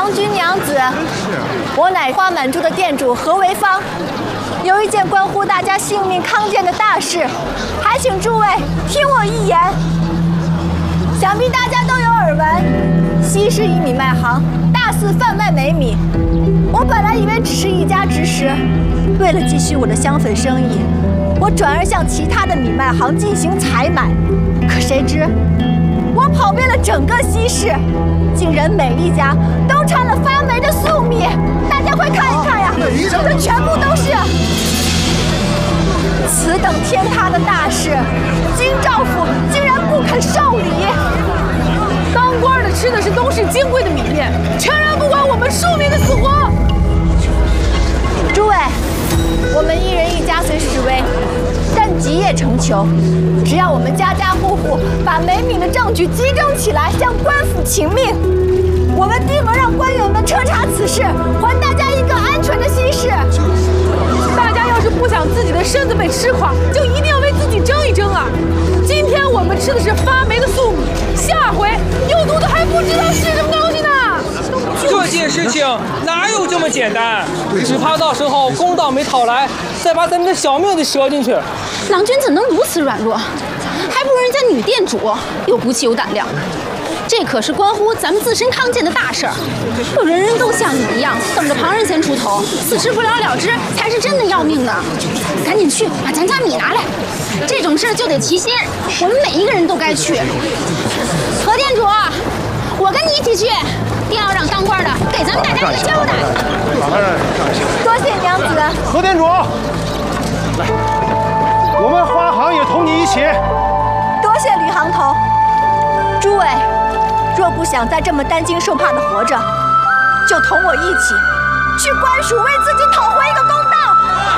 郎君娘子，我乃花满珠的店主何为芳，有一件关乎大家性命康健的大事，还请诸位听我一言。想必大家都有耳闻，西市一米卖行大肆贩卖美米。我本来以为只是一家之食，为了继续我的香粉生意，我转而向其他的米卖行进行采买。可谁知，我跑遍了整个西市，竟然每一家都掺了发霉的粟米。大家快看一看呀，这全部都是。此等天塌的大事，京兆府竟然不肯受理。 当官的吃的是东市金贵的米面，全然不管我们庶民的死活。 诸位，我们一人一家虽示威，但集腋成裘。只要我们家家户户把美米的证据集中起来，向官府请命，我们定能让官员们彻查此事，还大家一个安全的西市。 大家要是不想自己的身子被吃垮，就一定要为自己争一争啊！今天我们吃的是发霉的粟米，下回有毒的还不知道是什么东西呢。 这件事情哪有这么简单？只怕到时候公道没讨来，再把咱们的小命给折进去。 郎君怎能如此软弱？还不如人家女店主有骨气有胆量。这可是关乎咱们自身康健的大事儿，若人人都像你一样等着旁人先出头，此事不了了之，才是真的要命呢。赶紧去把咱家米拿来，这种事就得齐心，我们每一个人都该去。何店主，我跟你一起去，定要让当官的给咱们大家一个交代。 多谢娘子。 何店主，来，我们花行也同你一起。 多谢吕行头。诸位，若不想再这么担惊受怕的活着，就同我一起去官署为自